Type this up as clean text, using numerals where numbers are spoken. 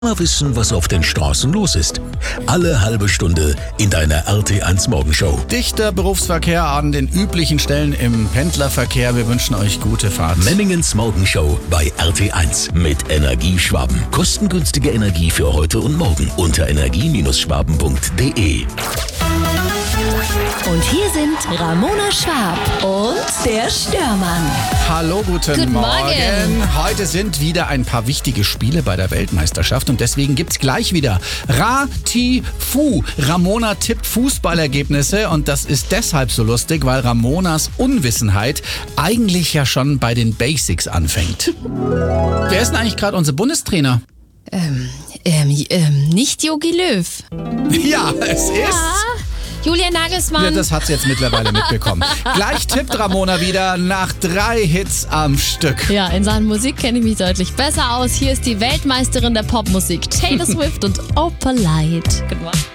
Mal wissen, was auf den Straßen los ist. Alle halbe Stunde in deiner RT1 Morgenshow. Dichter Berufsverkehr an den üblichen Stellen im Pendlerverkehr. Wir wünschen euch gute Fahrt. Menningens Morgenshow bei RT1 mit Energieschwaben. Kostengünstige Energie für heute und morgen unter energie-schwaben.de. Und hier sind Ramona Schwab und der Störmann. Hallo, guten Morgen. Heute sind wieder ein paar wichtige Spiele bei der Weltmeisterschaft und deswegen gibt's gleich wieder Ra-Ti-Fu. Ramona tippt Fußballergebnisse und das ist deshalb so lustig, weil Ramonas Unwissenheit eigentlich ja schon bei den Basics anfängt. Wer ist denn eigentlich gerade unser Bundestrainer? Nicht Jogi Löw. Ja, es ist... Julian Nagelsmann. Ja, das hat sie jetzt mittlerweile mitbekommen. Gleich tippt Ramona wieder nach 3 Hits am Stück. Ja, in Sachen Musik kenne ich mich deutlich besser aus. Hier ist die Weltmeisterin der Popmusik, Taylor Swift und Opalite. Guten Morgen.